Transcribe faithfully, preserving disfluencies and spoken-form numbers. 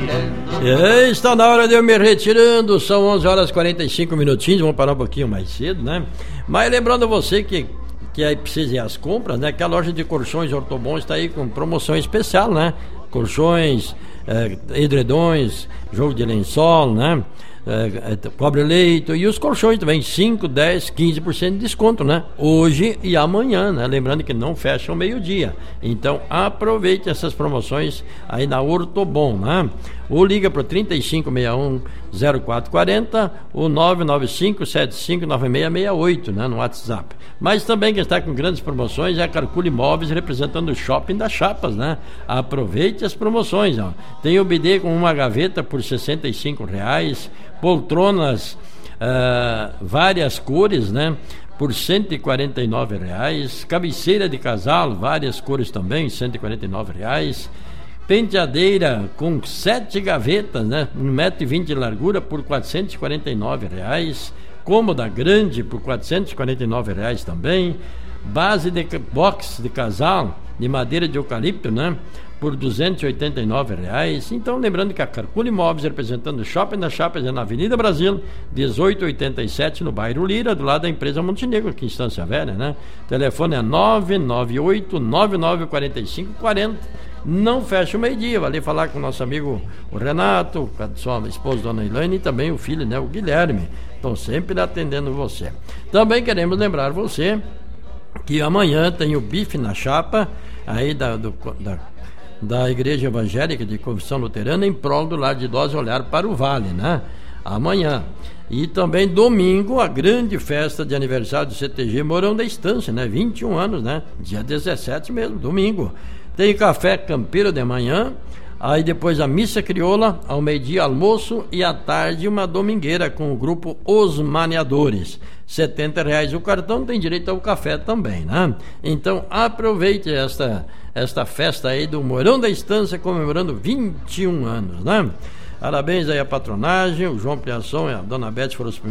É, está na hora de eu me retirando, são onze horas e quarenta e cinco minutinhos, vamos parar um pouquinho mais cedo, né? Mas lembrando a você que, que aí precisa ir às compras, né? Que a loja de colchões Ortobon está aí com promoção especial, né? Colchões, é, edredões, jogo de lençol, né? É, é, cobre-leito e os colchões também, cinco, dez, quinze por cento de desconto, né? Hoje e amanhã, né? Lembrando que não fecha ao meio-dia. Então aproveite essas promoções aí na Ortobon, né? Ou liga para o trinta e cinco, sessenta e um, zero quatro quarenta ou nove nove cinco, sete cinco nove seis seis oito, né? No WhatsApp. Mas também quem está com grandes promoções é a Carcula Imóveis, representando o Shopping das Chapas, né? Aproveite as promoções, ó. Tem o bidê com uma gaveta por sessenta e cinco reais, poltronas uh, várias cores, né? Por cento e quarenta e nove reais, cabeceira de casal, várias cores também, cento e quarenta e nove reais, penteadeira com sete gavetas, né? um metro e vinte de largura por quatrocentos e quarenta e nove reais, cômoda grande por quatrocentos e quarenta e nove reais também, base de box de casal de madeira de eucalipto, né? Por duzentos e oitenta e nove reais. Então, lembrando que a Carcula Imóveis, representando o Shopping das Chapas, é na Avenida Brasil, dezoito oitenta e sete, no bairro Lira, do lado da empresa Montenegro, aqui em Estância Velha, né? O telefone é nove nove oito, nove nove quatro cinco quatro zero. Não fecha o meio-dia. Vale falar com o nosso amigo o Renato, com a sua esposa, Dona Elaine, e também o filho, né, o Guilherme. Estão sempre atendendo você. Também queremos lembrar você que amanhã tem o bife na chapa, aí da... Do, da da Igreja Evangélica de Confissão Luterana, em prol do Lar de Idosos Olhar para o Vale, né? Amanhã. E também domingo, a grande festa de aniversário do C T G Mourão da Estância, né? vinte e um anos, né? Dia dezessete mesmo, domingo. Tem café campeiro de manhã, aí depois a missa crioula, ao meio-dia almoço e à tarde uma domingueira com o grupo Os Maniadores. setenta reais o cartão, tem direito ao café também, né? Então aproveite esta, esta festa aí do Mourão da Estância, comemorando vinte e um anos, né? Parabéns aí à patronagem, o João Piação e a Dona Beth foram os primeiros